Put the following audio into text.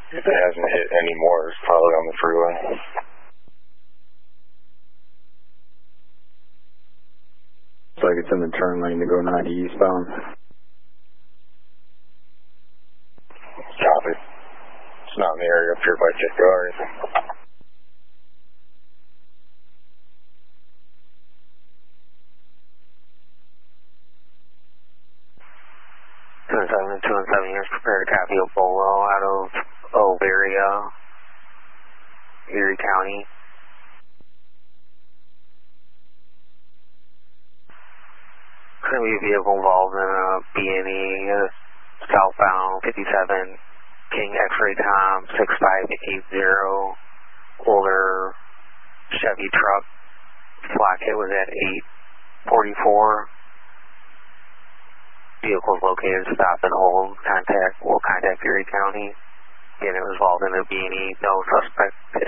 If it hasn't hit any more, it's probably on the freeway. Looks like it's in the turn lane to go 90 eastbound. Copy. It's not in the area up here by Chico or anything. Two and seven years, prepare to copy a Bolo out of Olveria, Erie County. Currently a vehicle involved in a B&E, southbound 57, King X-Ray Tom 6580, older Chevy truck. Flock hit was at 844. Vehicle is located, stop and hold, will contact Erie County. Again, it was involved in a B&E, no suspect